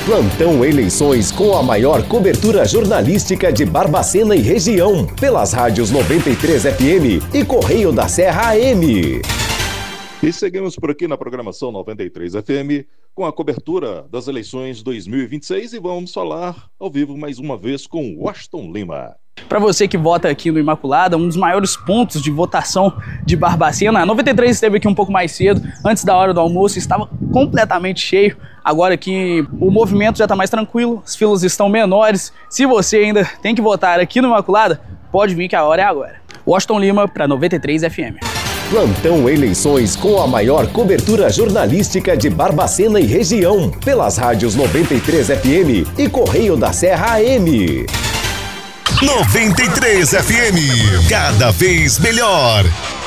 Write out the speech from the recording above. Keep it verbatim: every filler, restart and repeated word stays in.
Plantão Eleições com a maior cobertura jornalística de Barbacena e região, pelas rádios noventa e três F M e Correio da Serra A M. E seguimos por aqui na programação noventa e três F M com a cobertura das eleições dois mil e vinte e seis e vamos falar ao vivo mais uma vez com Washington Lima. Para você que vota aqui no Imaculada, um dos maiores pontos de votação de Barbacena, a noventa e três esteve aqui um pouco mais cedo, antes da hora do almoço, estava completamente cheio. Agora que o movimento já está mais tranquilo, as filas estão menores. Se você ainda tem que votar aqui no Imaculada, pode vir que a hora é agora. Washington Lima para noventa e três F M. Plantão Eleições com a maior cobertura jornalística de Barbacena e região, pelas rádios noventa e três F M e Correio da Serra A M. noventa e três F M, cada vez melhor.